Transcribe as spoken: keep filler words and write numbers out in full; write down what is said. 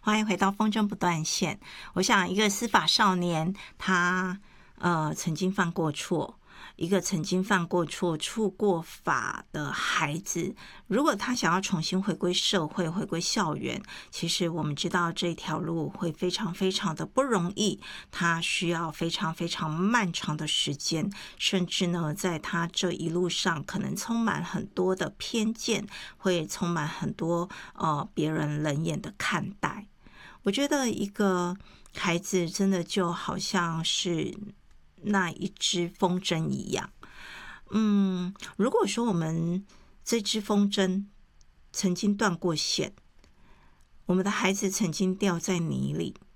欢迎回到风筝不断线。我想，一个司法少年，他呃曾经犯过错，一个曾经犯过错、触过法的孩子，如果他想要重新回归社会、回归校园，其实我们知道这条路会非常非常的不容易，他需要非常非常漫长的时间，甚至呢，在他这一路上可能充满很多的偏见，会充满很多呃别人冷眼的看待。我觉得一个孩子真的就好像是那一只风筝一样。嗯，如果说我们这只风筝曾经断过线，我们的孩子曾经掉在泥里，